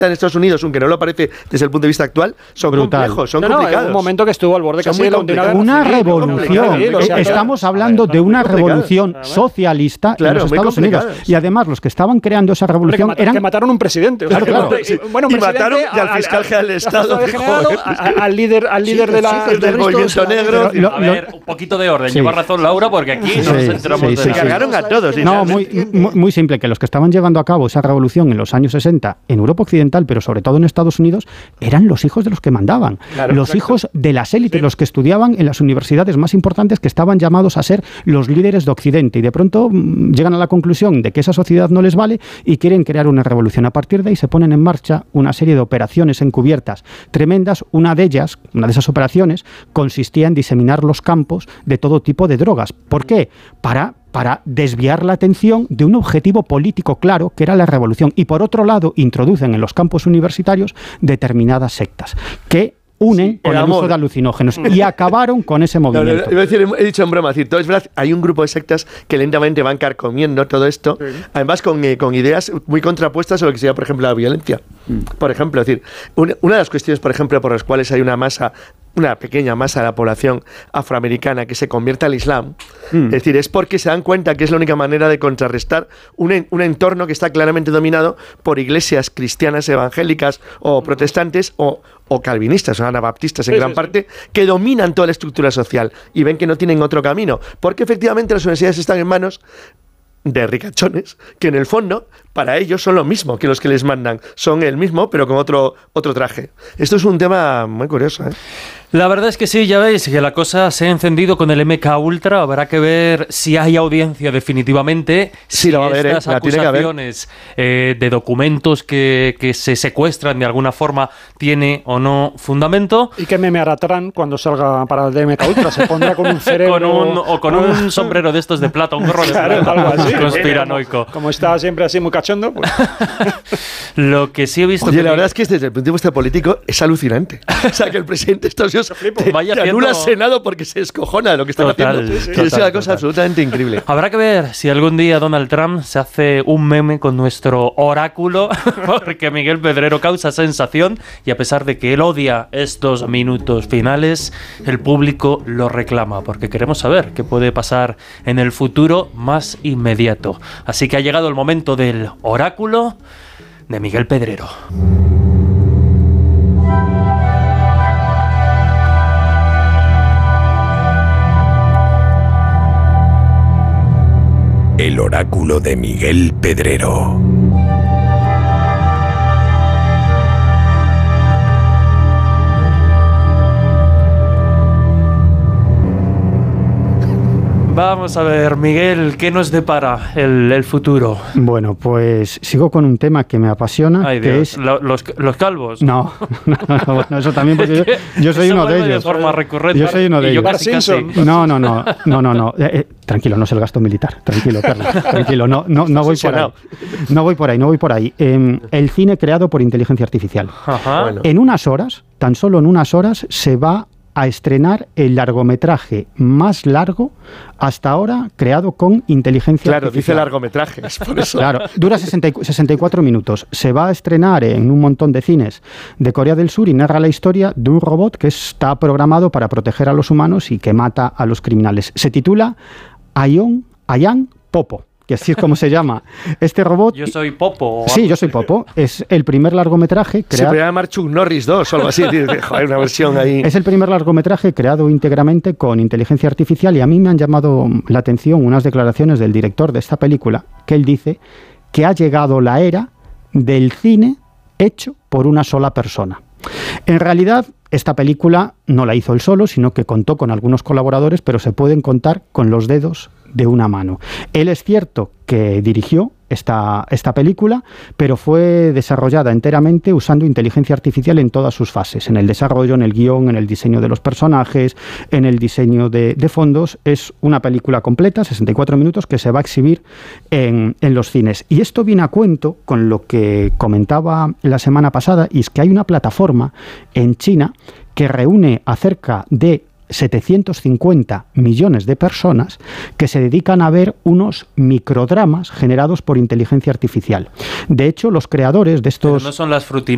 en Estados Unidos, aunque no lo parece desde el punto de vista actual, son complejos, son complicados. En un momento que estuvo al borde casi de una revolución. Estamos hablando de una revolución socialista en los Estados Unidos. Y además, los que estaban creando esa revolución eran... Que mataron un presidente. Claro. Y mataron al fiscal general del Estado. Al líder del movimiento negro. A ver, un poquito de orden. Lleva razón Laura, porque aquí no nos enteramos de Se cargaron a todos. No, muy simple, que los que estaban llevando a cabo esa revolución en los años 60 en Europa Occidental, pero sobre todo en Estados Unidos, eran los hijos de los que mandaban. Los hijos de las élites, los que estudiaban en las universidades más importantes, que estaban llamados a ser los líderes de Occidente. Y de pronto llegan a la conclusión de que esa sociedad no les vale y quieren crear una revolución. A partir de ahí se ponen en marcha una serie de operaciones encubiertas tremendas. Una de esas operaciones consistía en diseminar los campos de todo tipo de drogas. ¿Por qué? Para desviar la atención de un objetivo político claro, que era la revolución. Y por otro lado, introducen en los campos universitarios determinadas sectas que unen con el uso de alucinógenos y acabaron con ese movimiento. He dicho en broma, es verdad, hay un grupo de sectas que lentamente van carcomiendo todo esto, además con ideas muy contrapuestas a lo que sería, por ejemplo, la violencia. Por ejemplo, es decir, una de las cuestiones, por ejemplo, por las cuales hay una pequeña masa de la población afroamericana que se convierte al Islam, es decir, es porque se dan cuenta que es la única manera de contrarrestar un entorno que está claramente dominado por iglesias cristianas evangélicas o protestantes o calvinistas o anabaptistas en gran parte, que dominan toda la estructura social y ven que no tienen otro camino, porque efectivamente las universidades están en manos de ricachones, que en el fondo para ellos son lo mismo que los que les mandan, son el mismo pero con otro traje. Esto es un tema muy curioso, ¿eh? La verdad es que sí, ya veis que la cosa se ha encendido con el MK Ultra. Habrá que ver si hay audiencia definitivamente, si va a haber, estas acusaciones de documentos que se secuestran de alguna forma tiene o no fundamento. ¿Y qué meme hará Trump cuando salga para el MK Ultra? ¿Se pondrá con un cerebro? con un sombrero de estos de plata, un gorro de plata, algo así, conspiranoico. Como está siempre así muy cachondo, pues. Lo que sí he visto... Oye, la verdad es que desde el punto de vista político es alucinante. O sea, que el presidente Estados Unidos te anula al Senado porque se descojona de lo que están haciendo. Es una cosa absolutamente increíble. Habrá que ver si algún día Donald Trump se hace un meme con nuestro oráculo, porque Miguel Pedrero causa sensación y a pesar de que él odia estos minutos finales, el público lo reclama, porque queremos saber qué puede pasar en el futuro más inmediato. Así que ha llegado el momento del oráculo de Miguel Pedrero. El oráculo de Miguel Pedrero. Vamos a ver, Miguel, ¿qué nos depara el futuro? Bueno, pues sigo con un tema que me apasiona. Ay, que Dios. es ¿Los calvos? No, eso también, porque yo soy uno de ellos. De forma recurrente. Yo soy uno de ellos. Casi. No. Tranquilo, no es el gasto militar. Tranquilo, Carlos. Tranquilo, no voy por ahí. No voy por ahí. El cine creado por inteligencia artificial. Ajá. Bueno. En unas horas, tan solo en unas horas, se va a estrenar el largometraje más largo hasta ahora creado con inteligencia artificial. Dice largometraje, es por eso. Claro, dura 64 minutos. Se va a estrenar en un montón de cines de Corea del Sur y narra la historia de un robot que está programado para proteger a los humanos y que mata a los criminales. Se titula Ayan Popo, que así es como se llama este robot. Yo soy Popo. Sí, yo soy Popo. Es el primer largometraje creado... Se podría llamar Chuck Norris 2 o algo así. Joder, una versión ahí. Es el primer largometraje creado íntegramente con inteligencia artificial y a mí me han llamado la atención unas declaraciones del director de esta película, que él dice que ha llegado la era del cine hecho por una sola persona. En realidad, esta película no la hizo él solo, sino que contó con algunos colaboradores, pero se pueden contar con los dedos de una mano. Él es cierto que dirigió esta película, pero fue desarrollada enteramente usando inteligencia artificial en todas sus fases, en el desarrollo, en el guión, en el diseño de los personajes, en el diseño de fondos. Es una película completa, 64 minutos, que se va a exhibir en los cines. Y esto viene a cuento con lo que comentaba la semana pasada, y es que hay una plataforma en China que reúne a cerca de 750 millones de personas que se dedican a ver unos microdramas generados por inteligencia artificial. De hecho, los creadores de estos... Pero no son las frutinas